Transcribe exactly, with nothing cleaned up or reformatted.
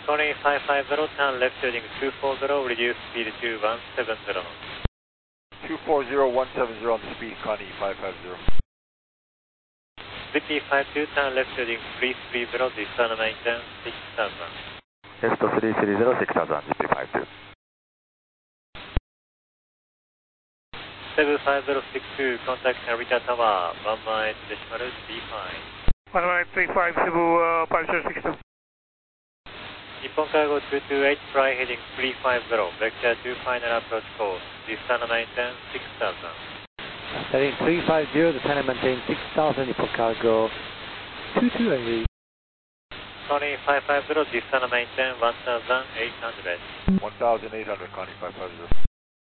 Connie five five zero, turn left heading two four zero, reduce speed to one seven zero knots. two four zero, one seven zero on the speed, Connie five five zero. V P five two, turn left heading three three zero, descend maintain six thousand. Left three three zero, six thousand, V P five two. seven five zero six two, contact Narita Tower, one mile decimal three five. one mile three five, Cebu, uh, five zero six two. Nippon Cargo two two eight, fly heading three five zero, vector two final approach course, descend maintain six thousand. Heading three five zero, the time maintain six thousand, Nippon Cargo two two eight. Connie five five zero, descend maintain one thousand eight hundred. one thousand eight hundred, Connie five five zero.